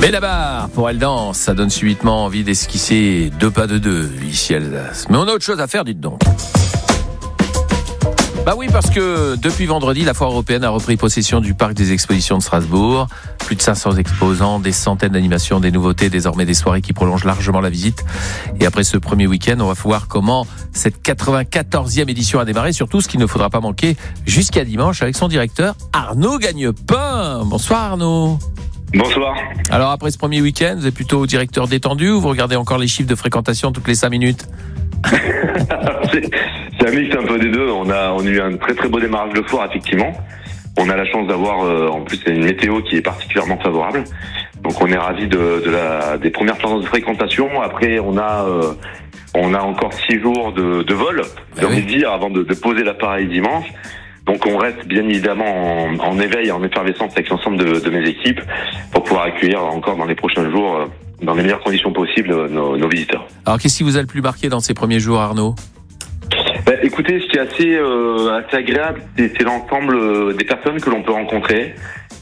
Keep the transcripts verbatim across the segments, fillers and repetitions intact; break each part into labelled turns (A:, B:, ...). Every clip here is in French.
A: Mais là-bas, pour Elle Danse, ça donne subitement envie d'esquisser deux pas de deux, ici Alsace. Mais on a autre chose à faire, dites donc. Bah oui, parce que depuis vendredi, la foire européenne a repris possession du parc des expositions de Strasbourg. Plus de cinq cents exposants, des centaines d'animations, des nouveautés, désormais des soirées qui prolongent largement la visite. Et après ce premier week-end, on va voir comment cette quatre-vingt-quatorzième édition a démarré. Surtout, ce qu'il ne faudra pas manquer jusqu'à dimanche avec son directeur, Arnaud Gagnepin. Bonsoir Arnaud.
B: Bonsoir.
A: Alors après ce premier week-end, vous êtes plutôt directeur détendu ou vous regardez encore les chiffres de fréquentation toutes les cinq minutes?
B: c'est, c'est un mix un peu des deux. On a, on a eu un très très beau démarrage de foire, effectivement. On a la chance d'avoir euh, en plus une météo qui est particulièrement favorable. Donc on est ravis de, de la, des premières tendances de fréquentation. Après on a, euh, on a encore six jours de, de vol, j'ai envie de dire, avant de, de poser l'appareil dimanche. Donc on reste bien évidemment en, en éveil, en effervescence avec l'ensemble de, de mes équipes pour pouvoir accueillir encore dans les prochains jours, euh, dans les meilleures conditions possibles, nos, nos visiteurs.
A: Alors qu'est-ce qui vous a le plus marqué dans ces premiers jours, Arnaud ?
B: Bah, écoutez, ce qui est assez, euh, assez agréable, c'est, c'est l'ensemble des personnes que l'on peut rencontrer.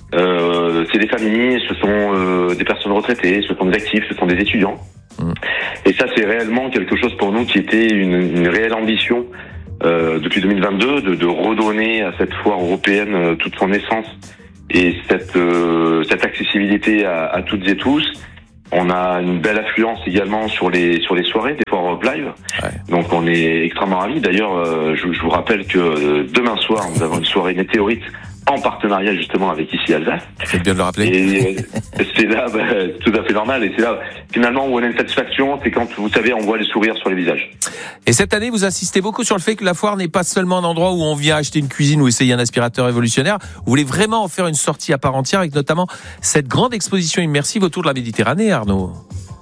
B: Euh, c'est des familles, ce sont euh, des personnes retraitées, ce sont des actifs, ce sont des étudiants. Mmh. Et ça, c'est réellement quelque chose pour nous qui était une, une réelle ambition euh, depuis deux mille vingt-deux, de, de redonner à cette foire européenne euh, toute son essence et cette, euh, cette accessibilité à, à toutes et tous. On a une belle affluence également sur les sur les soirées des foires Europe Live. Ouais. Donc on est extrêmement ravis. D'ailleurs, euh, je, je vous rappelle que euh, demain soir, nous avons une soirée météorite en partenariat justement avec ici Alsace.
A: C'est bien de le rappeler.
B: Et c'est là, bah, tout à fait normal. Et c'est là finalement où on a une satisfaction, c'est quand vous savez, on voit les sourires sur les visages.
A: Et cette année, vous insistez beaucoup sur le fait que la foire n'est pas seulement un endroit où on vient acheter une cuisine ou essayer un aspirateur révolutionnaire. Vous voulez vraiment en faire une sortie à part entière avec notamment cette grande exposition immersive autour de la Méditerranée, Arnaud.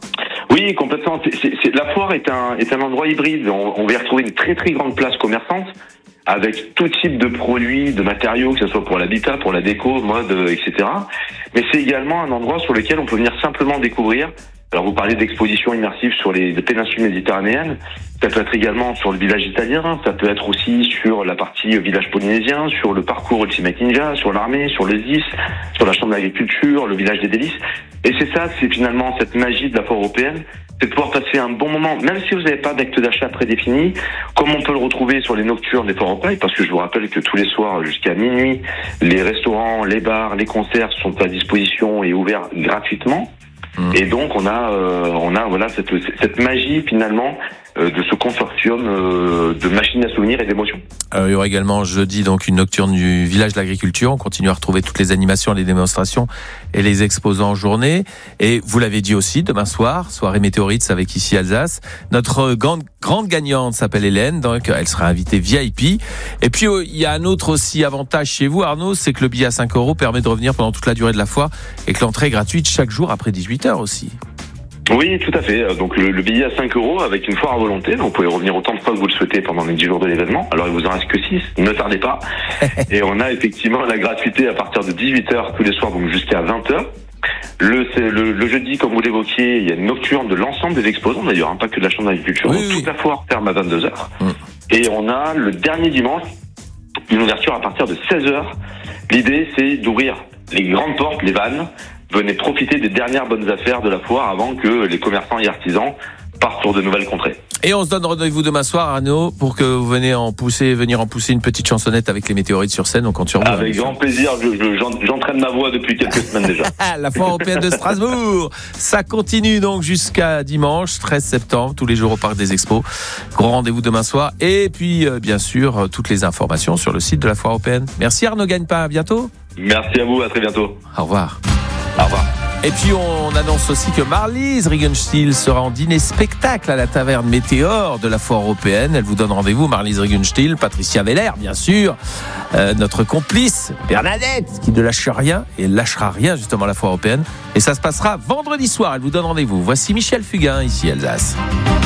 B: Oui, complètement. C'est, c'est, c'est, la foire est un, est un endroit hybride. On, on va y retrouver une très très grande place commerçante avec tout type de produits, de matériaux, que ce soit pour l'habitat, pour la déco, mode, et cetera. Mais c'est également un endroit sur lequel on peut venir simplement découvrir. Alors vous parlez d'expositions immersives sur les, les péninsules méditerranéennes, ça peut être également sur le village italien, ça peut être aussi sur la partie village polynésien, sur le parcours Ultimate Ninja, sur l'armée, sur le S D I S, sur la chambre d'agriculture, le village des délices. Et c'est ça, c'est finalement cette magie de la foire européenne, c'est de pouvoir passer un bon moment, même si vous n'avez pas d'acte d'achat prédéfini, comme on peut le retrouver sur les nocturnes des foires européennes, parce que je vous rappelle que tous les soirs jusqu'à minuit, les restaurants, les bars, les concerts sont à disposition et ouverts gratuitement. Et donc on a euh, on a voilà cette cette magie finalement euh, de ce consortium euh, de machines à souvenirs et d'émotions.
A: Alors, il y aura également jeudi donc une nocturne du village de l'agriculture. On continue à retrouver toutes les animations, les démonstrations et les exposants en journée. Et vous l'avez dit aussi, demain soir, soirée météorite avec ici Alsace. Notre grande grande gagnante s'appelle Hélène, donc elle sera invitée V I P. Et puis il y a un autre aussi avantage chez vous, Arnaud, c'est que le billet à cinq euros permet de revenir pendant toute la durée de la foire et que l'entrée est gratuite chaque jour après dix-huit heures aussi.
B: Oui, tout à fait. Donc le, le billet à cinq euros avec une foire à volonté. Donc vous pouvez revenir autant de fois que vous le souhaitez pendant les dix jours de l'événement. Alors il vous en reste que six, ne tardez pas. Et on a effectivement la gratuité à partir de dix-huit heures tous les soirs, donc jusqu'à vingt heures. Le, c'est le, le jeudi, comme vous l'évoquiez, il y a une nocturne de l'ensemble des exposants, d'ailleurs, hein, pas que de la chambre d'agriculture.
A: Oui,
B: donc,
A: oui.
B: toute la foire ferme à vingt-deux heures.
A: Mmh.
B: Et on a le dernier dimanche une ouverture à partir de seize heures. L'idée, c'est d'ouvrir les grandes portes, les vannes. Venez profiter des dernières bonnes affaires de la foire avant que les commerçants et artisans partent sur de nouvelles contrées.
A: Et on se donne rendez-vous demain soir, Arnaud, pour que vous venez en pousser, venir en pousser une petite chansonnette avec les météorites sur scène. On compte sur vous.
B: Avec grand plaisir. Je, je, j'en, j'entraîne ma voix depuis quelques semaines déjà.
A: La foire européenne de Strasbourg. Ça continue donc jusqu'à dimanche, treize septembre, tous les jours au Parc des Expos. Gros rendez-vous demain soir. Et puis, euh, bien sûr, euh, toutes les informations sur le site de la foire européenne. Merci Arnaud Gagnepin. À bientôt.
B: Merci à vous. À très bientôt.
A: Au revoir.
B: Au revoir.
A: Et puis on annonce aussi que Marlise Riegenstiel sera en dîner-spectacle à la taverne Météor de la foire européenne. Elle vous donne rendez-vous, Marlise Riegenstiel, Patricia Veller, bien sûr, euh, notre complice Bernadette, qui ne lâche rien et lâchera rien justement à la foire européenne. Et ça se passera vendredi soir. Elle vous donne rendez-vous. Voici Michel Fugain, ici Alsace.